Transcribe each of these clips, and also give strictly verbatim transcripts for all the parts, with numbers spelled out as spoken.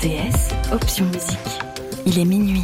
T S, option musique. Il est minuit.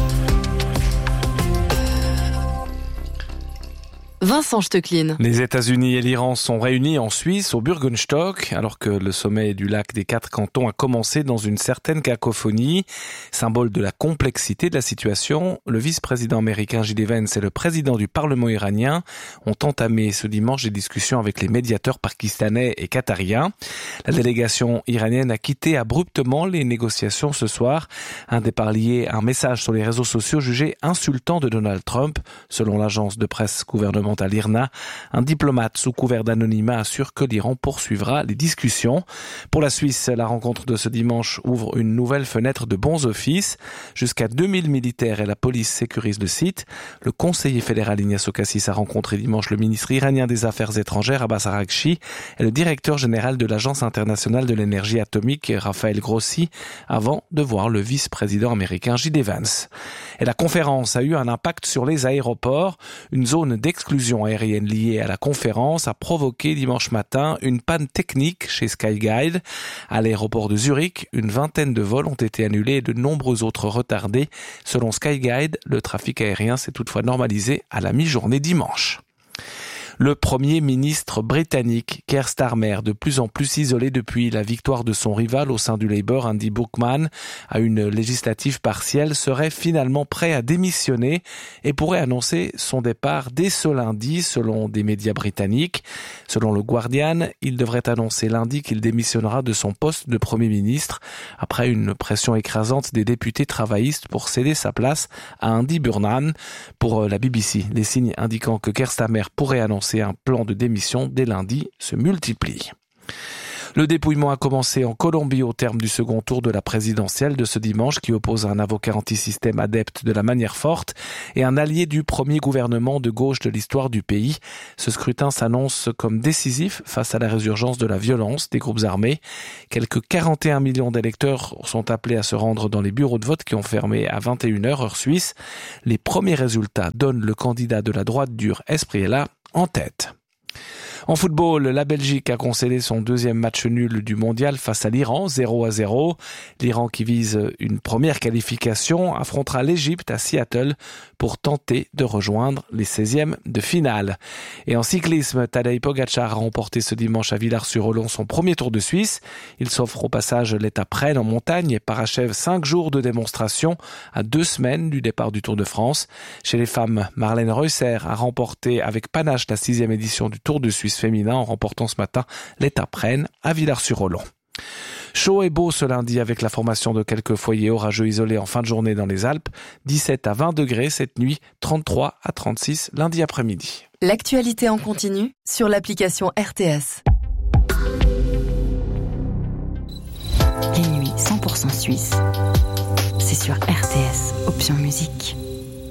Vincent Stecklin. Les États-Unis et l'Iran sont réunis en Suisse, au Bürgenstock, alors que le sommet du lac des quatre cantons a commencé dans une certaine cacophonie. Symbole de la complexité de la situation, le vice-président américain J D Vance et le président du Parlement iranien ont entamé ce dimanche des discussions avec les médiateurs pakistanais et qatariens. La délégation iranienne a quitté abruptement les négociations ce soir. Un des parliers, un message sur les réseaux sociaux jugé insultant de Donald Trump, selon l'agence de presse gouvernementale à l'I R N A. Un diplomate sous couvert d'anonymat assure que l'Iran poursuivra les discussions. Pour la Suisse, la rencontre de ce dimanche ouvre une nouvelle fenêtre de bons offices. Jusqu'à deux mille militaires et la police sécurisent le site. Le conseiller fédéral Ignacio Cassis a rencontré dimanche le ministre iranien des Affaires étrangères Abbas Araghchi et le directeur général de l'Agence internationale de l'énergie atomique Raphaël Grossi avant de voir le vice-président américain J D Vance. Et la conférence a eu un impact sur les aéroports. Une zone d'exclusion aérienne liée à la conférence a provoqué dimanche matin une panne technique chez Skyguide. À l'aéroport de Zurich, une vingtaine de vols ont été annulés et de nombreux autres retardés. Selon Skyguide, le trafic aérien s'est toutefois normalisé à la mi-journée dimanche. Le Premier ministre britannique, Keir Starmer, de plus en plus isolé depuis la victoire de son rival au sein du Labour, Andy Buckman, à une législative partielle, serait finalement prêt à démissionner et pourrait annoncer son départ dès ce lundi, selon des médias britanniques. Selon le Guardian, il devrait annoncer lundi qu'il démissionnera de son poste de Premier ministre après une pression écrasante des députés travaillistes pour céder sa place à Andy Burnham. Pour la B B C, les signes indiquant que Keir Starmer pourrait annoncer un plan de démission dès lundi se multiplie. Le dépouillement a commencé en Colombie au terme du second tour de la présidentielle de ce dimanche qui oppose un avocat anti-système adepte de la manière forte et un allié du premier gouvernement de gauche de l'histoire du pays. Ce scrutin s'annonce comme décisif face à la résurgence de la violence des groupes armés. Quelques quarante et un millions d'électeurs sont appelés à se rendre dans les bureaux de vote qui ont fermé à vingt et une heures heure suisse. Les premiers résultats donnent le candidat de la droite dure Espriella en tête. En football, la Belgique a concédé son deuxième match nul du mondial face à l'Iran, zéro à zéro. L'Iran, qui vise une première qualification, affrontera l'Égypte à Seattle pour tenter de rejoindre les seizièmes de finale. Et en cyclisme, Tadej Pogačar a remporté ce dimanche à Villars-sur-Olon son premier Tour de Suisse. Il s'offre au passage l'étape Rennes en montagne et parachève cinq jours de démonstration à deux semaines du départ du Tour de France. Chez les femmes, Marlène Reusser a remporté avec panache la sixième édition du Tour de Suisse féminin en remportant ce matin l'étape Rennes à Villars-sur-Olon. Chaud et beau ce lundi avec la formation de quelques foyers orageux isolés en fin de journée dans les Alpes. dix-sept à vingt degrés cette nuit, trente-trois à trente-six lundi après-midi. L'actualité en continu sur l'application R T S. Les nuits cent pour cent suisses, c'est sur R T S, option musique.